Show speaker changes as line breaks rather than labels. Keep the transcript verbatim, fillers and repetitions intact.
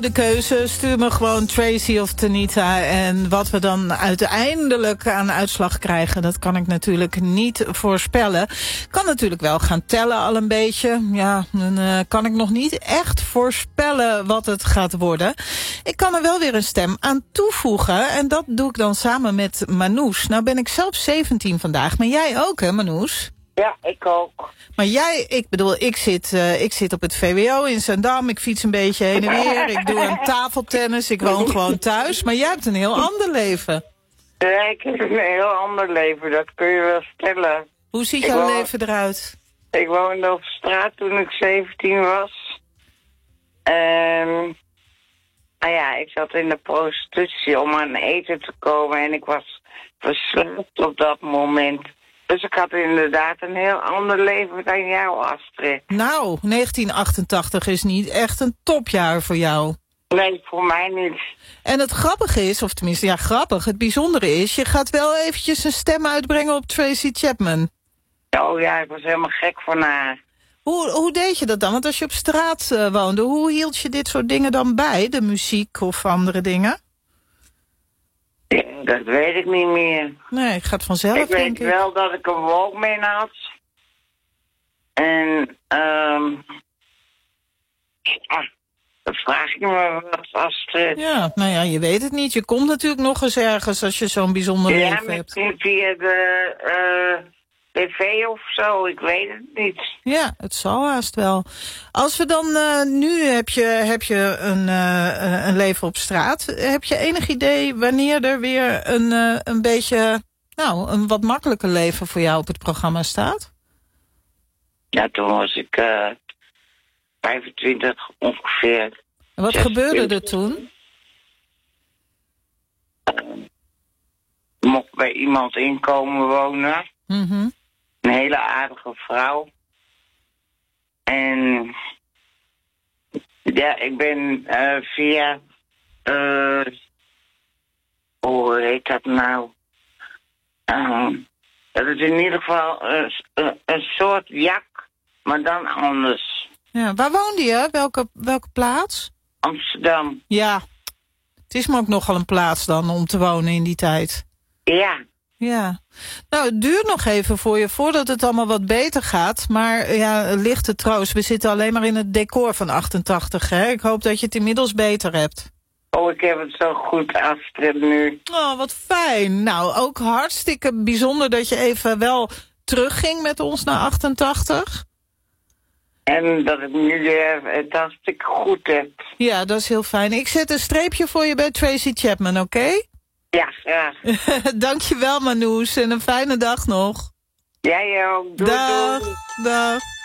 De keuze, stuur me gewoon Tracy of Tanita. En wat we dan uiteindelijk aan uitslag krijgen, dat kan ik natuurlijk niet voorspellen. Ik kan natuurlijk wel gaan tellen al een beetje. Ja, dan uh, kan ik nog niet echt voorspellen wat het gaat worden. Ik kan er wel weer een stem aan toevoegen. En dat doe ik dan samen met Manoush. Nou ben ik zelf zeventien vandaag, maar jij ook hè Manoush?
Ja, ik ook.
Maar jij, ik bedoel, ik zit, uh, ik zit op het V W O in Zaandam. Ik fiets een beetje heen en weer. Ik doe aan tafeltennis. Ik woon gewoon thuis. Maar jij hebt een heel ander leven.
Ja, ik heb een heel ander leven. Dat kun je wel stellen.
Hoe ziet
ik
jouw
woon,
leven eruit?
Ik woonde op straat toen ik zeventien was. En... Nou ja, ik zat in de prostitutie om aan eten te komen. En ik was verslaafd op dat moment. Dus ik had inderdaad een heel ander leven dan jou, Astrid.
Nou, negentien achtentachtig is niet echt een topjaar voor jou.
Nee, voor mij niet.
En het grappige is, of tenminste, ja, grappig, het bijzondere is, je gaat wel eventjes een stem uitbrengen op Tracy Chapman.
Oh ja, ik was helemaal gek van haar.
Hoe, hoe deed je dat dan? Want als je op straat uh, woonde, hoe hield je dit soort dingen dan bij? De muziek of andere dingen?
Ja, dat weet ik niet meer.
Nee, het gaat vanzelf,
ik
denk ik.
weet wel dat ik een Walkman had. En, ehm... Um, ja, dan vraag je me wat, Astrid.
Ja, nou ja, je weet het niet. Je komt natuurlijk nog eens ergens als je zo'n bijzonder
ja,
leven hebt.
Ja, via de uh, tv of zo, ik weet het niet.
Ja, het zal haast wel. Als we dan, uh, nu heb je, heb je een, uh, een leven op straat. Heb je enig idee wanneer er weer een, uh, een beetje, nou, een wat makkelijker leven voor jou op het programma staat?
Ja, toen was ik uh, vijfentwintig ongeveer.
En wat gebeurde er toen?
Uh, mocht bij iemand inkomen wonen.
Mm-hmm.
Een hele aardige vrouw. En ja, ik ben uh, via, uh, hoe heet dat nou? Uh, dat is in ieder geval uh, uh, een soort jak, maar dan anders.
Ja, waar woonde je? Welke, welke plaats?
Amsterdam.
Ja, het is maar ook nogal een plaats dan om te wonen in die tijd.
Ja.
Ja, nou het duurt nog even voor je voordat het allemaal wat beter gaat. Maar ja, lichte troost, we zitten alleen maar in het decor van achtentachtig. Hè? Ik hoop dat je het inmiddels beter hebt.
Oh, ik heb het zo goed, Astrid, nu.
Oh, wat fijn. Nou, ook hartstikke bijzonder dat je even wel terugging met ons naar achtentachtig.
En dat ik nu weer het hartstikke goed heb.
Ja, dat is heel fijn. Ik zet een streepje voor je bij Tracy Chapman, oké? Okay?
Ja, graag.
Dankjewel, Manoush. En een fijne dag nog.
Jij ook. Doei,
dag,
doei.
dag.